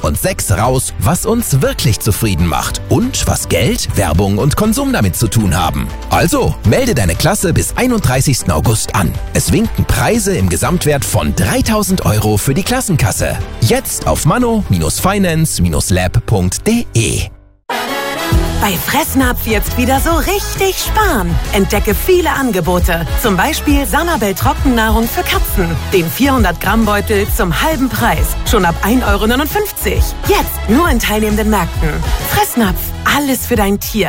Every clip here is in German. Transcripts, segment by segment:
und 6 raus, was uns wirklich zufrieden macht und was Geld, Werbung und Konsum damit zu tun haben. Also, melde deine Klasse bis 31. August an. Es winken Preise im Gesamtwert von 3.000 € für die Klassenkasse. Jetzt auf mano-finance-lab.de. Bei Fressnapf jetzt wieder so richtig sparen. Entdecke viele Angebote. Zum Beispiel Sanabel Trockennahrung für Katzen. Den 400-Gramm-Beutel zum halben Preis. Schon ab 1,59 €. Jetzt nur in teilnehmenden Märkten. Fressnapf. Alles für dein Tier.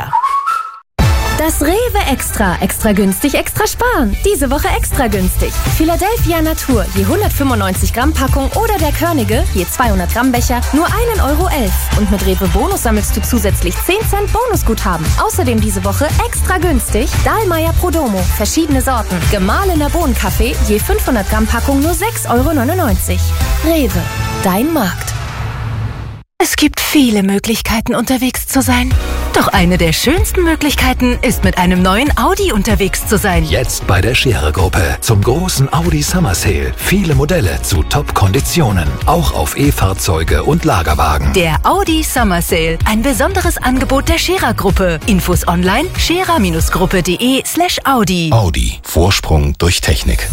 Das Rewe Extra. Extra günstig, extra sparen. Diese Woche extra günstig. Philadelphia Natur, je 195 Gramm Packung oder der Körnige, je 200 Gramm Becher, nur 1,11 €. Und mit Rewe Bonus sammelst du zusätzlich 10 Cent Bonusguthaben. Außerdem diese Woche extra günstig Dahlmeier Prodomo, verschiedene Sorten. Gemahlener Bohnenkaffee, je 500 Gramm Packung, nur 6,99 €. Rewe, dein Markt. Es gibt viele Möglichkeiten, unterwegs zu sein. Doch eine der schönsten Möglichkeiten ist, mit einem neuen Audi unterwegs zu sein. Jetzt bei der Scherer-Gruppe zum großen Audi Summer Sale. Viele Modelle zu Top-Konditionen. Auch auf E-Fahrzeuge und Lagerwagen. Der Audi Summer Sale. Ein besonderes Angebot der Scherer-Gruppe. Infos online scherer-gruppe.de/Audi. Audi. Vorsprung durch Technik.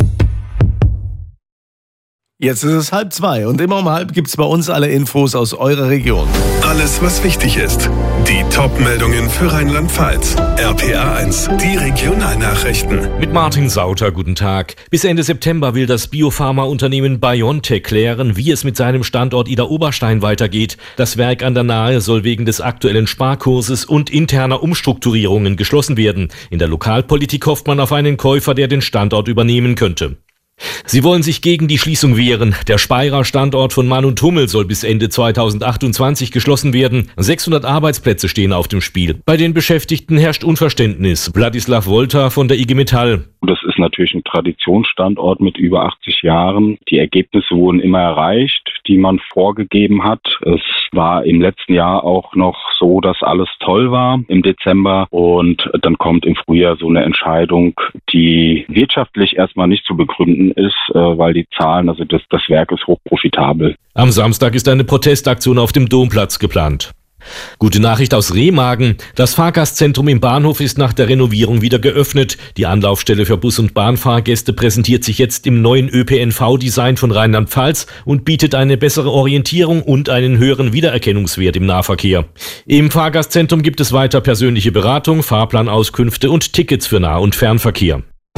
Jetzt ist es 1:30 und immer um 1:30 gibt es bei uns alle Infos aus eurer Region. Alles, was wichtig ist. Die Top-Meldungen für Rheinland-Pfalz. RPA 1, die Regionalnachrichten. Mit Martin Sauter, guten Tag. Bis Ende September will das Biopharma-Unternehmen BioNTech klären, wie es mit seinem Standort Idar-Oberstein weitergeht. Das Werk an der Nahe soll wegen des aktuellen Sparkurses und interner Umstrukturierungen geschlossen werden. In der Lokalpolitik hofft man auf einen Käufer, der den Standort übernehmen könnte. Sie wollen sich gegen die Schließung wehren. Der Speyerer Standort von Mann & Hummel soll bis Ende 2028 geschlossen werden. 600 Arbeitsplätze stehen auf dem Spiel. Bei den Beschäftigten herrscht Unverständnis. Wladislav Wolter von der IG Metall. Das ist natürlich ein Traditionsstandort mit über 80 Jahren. Die Ergebnisse wurden immer erreicht, die man vorgegeben hat. Es war im letzten Jahr auch noch so, dass alles toll war im Dezember. Und dann kommt im Frühjahr so eine Entscheidung, die wirtschaftlich erstmal nicht zu begründen ist, weil die Zahlen, also das Werk ist hochprofitabel. Am Samstag ist eine Protestaktion auf dem Domplatz geplant. Gute Nachricht aus Remagen. Das Fahrgastzentrum im Bahnhof ist nach der Renovierung wieder geöffnet. Die Anlaufstelle für Bus- und Bahnfahrgäste präsentiert sich jetzt im neuen ÖPNV-Design von Rheinland-Pfalz und bietet eine bessere Orientierung und einen höheren Wiedererkennungswert im Nahverkehr. Im Fahrgastzentrum gibt es weiter persönliche Beratung, Fahrplanauskünfte und Tickets für Nah- und Fernverkehr.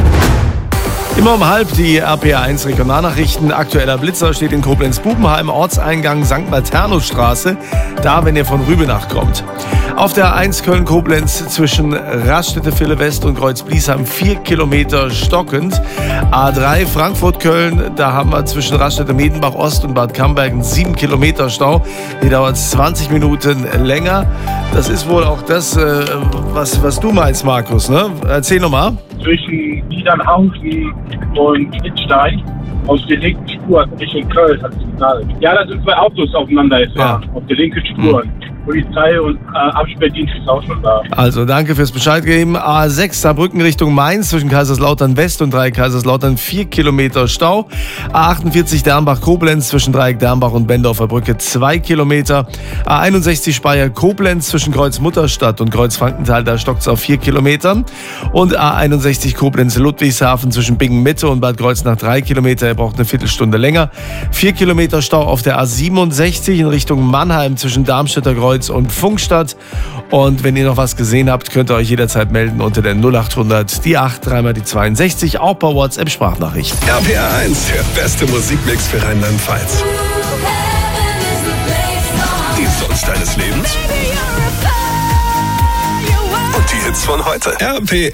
Immer um 1:30 die RPA 1 Regionalnachrichten. Aktueller Blitzer steht in Koblenz-Bubenheim, Ortseingang St. Maternusstraße, da wenn ihr von Rübenach kommt. Auf der A1 Köln-Koblenz zwischen Raststätte-Ville West und Kreuz-Bliesheim 4 Kilometer stockend. A3 Frankfurt-Köln, da haben wir zwischen Raststätte-Medenbach Ost und Bad Camberg einen 7 Kilometer Stau. Hier dauert es 20 Minuten länger. Das ist wohl auch das, was du meinst, Markus, ne? Erzähl nochmal. Zwischen Niedernhausen und Wittstein auf der linken Spur Richtung Köln hat es geknallt. Ja, da sind 2 Autos aufeinander gefahren, auf der linken Spur. Polizei und Absperrdienst ist auch schon da. Also danke fürs Bescheid geben. A6 Saarbrücken Richtung Mainz zwischen Kaiserslautern West und Dreieck Kaiserslautern 4 Kilometer Stau. A48 Dernbach-Koblenz zwischen Dreieck Dernbach und Bendorfer Brücke 2 Kilometer. A61 Speyer-Koblenz zwischen Kreuz Mutterstadt und Kreuz Frankenthal, da stockt es auf 4 Kilometern. Und A61 Koblenz-Ludwigshafen zwischen Bingen-Mitte und Bad Kreuznach 3 Kilometer. Ihr braucht eine Viertelstunde länger. 4 Kilometer Stau auf der A67 in Richtung Mannheim zwischen Darmstädter Kreuz und Funkstadt. Und wenn ihr noch was gesehen habt, könnt ihr euch jederzeit melden unter der 0800 die 8 3 mal die 62, auch per WhatsApp-Sprachnachricht. RPA 1, der beste Musikmix für Rheinland-Pfalz. Die Songs deines Lebens und die Hits von heute. RPA